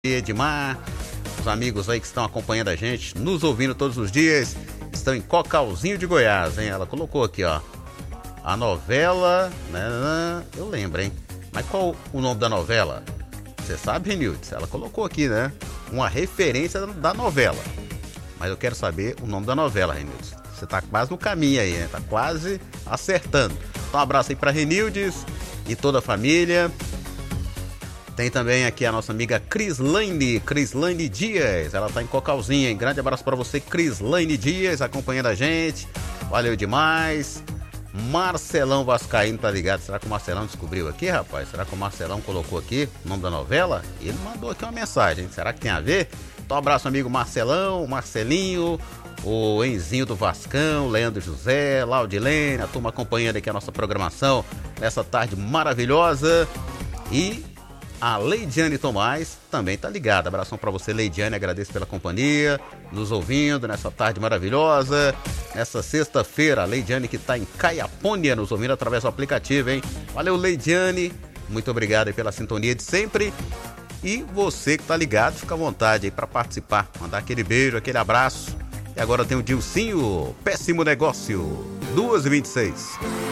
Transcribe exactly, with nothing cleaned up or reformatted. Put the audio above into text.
Edmar, os amigos aí que estão acompanhando a gente, nos ouvindo todos os dias, estão em Cocalzinho de Goiás, hein? Ela colocou aqui, ó, a novela, né? Eu lembro, hein? Mas qual o nome da novela? Você sabe, Renildes? Ela colocou aqui, né? Uma referência da novela. Mas eu quero saber o nome da novela, Renildes. Você tá quase no caminho aí, né? Tá quase acertando. Então um abraço aí pra Renildes e toda a família. Tem também aqui a nossa amiga Crislaine, Crislaine Dias, ela tá em Cocalzinho, hein? Grande abraço para você, Crislaine Dias, acompanhando a gente, valeu demais. Marcelão Vascaíno, tá ligado? Será que o Marcelão descobriu aqui, rapaz? Será que o Marcelão colocou aqui o nome da novela? Ele mandou aqui uma mensagem, será que tem a ver? Então um abraço, amigo Marcelão, Marcelinho, o Enzinho do Vascão, Leandro José, Laudilene, a turma acompanhando aqui a nossa programação nessa tarde maravilhosa. E a Leidiane Tomás também tá ligada. Abração pra você, Leidiane, agradeço pela companhia, nos ouvindo nessa tarde maravilhosa, nessa sexta-feira. A Leidiane que tá em Caiapônia, nos ouvindo através do aplicativo, hein? Valeu, Leidiane, muito obrigado aí pela sintonia de sempre. E você que tá ligado, fica à vontade aí pra participar, mandar aquele beijo, aquele abraço. E agora tem o Dilcinho, Péssimo Negócio, duas e vinte e seis.